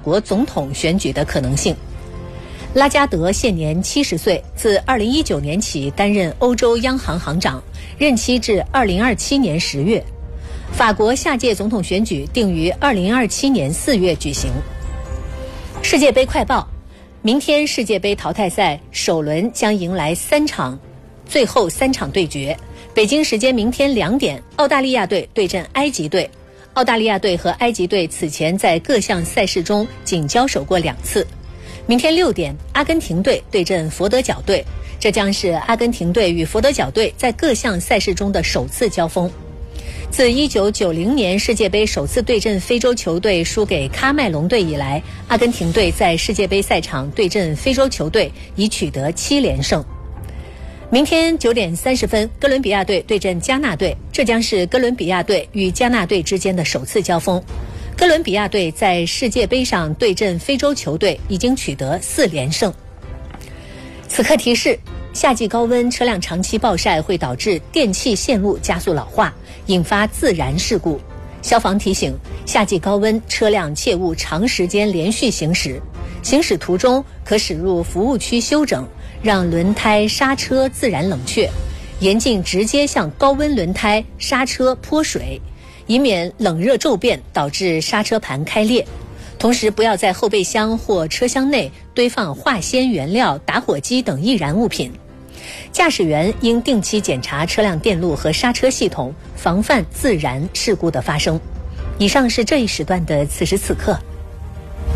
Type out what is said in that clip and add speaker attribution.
Speaker 1: 国总统选举的可能性。拉加德现年70岁，自2019年起担任欧洲央行行长，任期至2027年10月。法国下届总统选举定于2027年4月举行。世界杯快报：明天世界杯淘汰赛首轮将迎来最后3场对决。北京时间明天2点，澳大利亚队对阵埃及队。澳大利亚队和埃及队此前在各项赛事中仅交手过2次。明天6点，阿根廷队对阵佛得角队，这将是阿根廷队与佛得角队在各项赛事中的首次交锋。自1990年世界杯首次对阵非洲球队输给喀麦隆队以来，阿根廷队在世界杯赛场对阵非洲球队已取得7连胜。明天9点30分，哥伦比亚队对阵加纳队，这将是哥伦比亚队与加纳队之间的首次交锋。哥伦比亚队在世界杯上对阵非洲球队已经取得4连胜。此刻提示：夏季高温车辆长期暴晒会导致电气线路加速老化，引发自燃事故。消防提醒：夏季高温车辆切勿长时间连续行驶，行驶途中可驶入服务区休整，让轮胎、刹车自然冷却，严禁直接向高温轮胎、刹车泼水，以免冷热骤变导致刹车盘开裂。同时不要在后备箱或车厢内堆放化纤原料、打火机等易燃物品。驾驶员应定期检查车辆电路和刹车系统，防范自燃事故的发生。以上是这一时段的此时此刻。